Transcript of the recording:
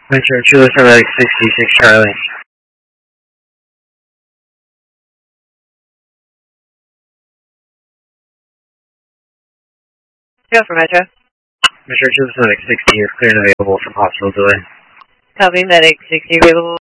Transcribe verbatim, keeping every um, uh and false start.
Metro Chula Medic sixty-six Charlie. Go for Metro. Metro Chula Medic sixty is clear and available from hospital delay. Copy, Medic sixty available.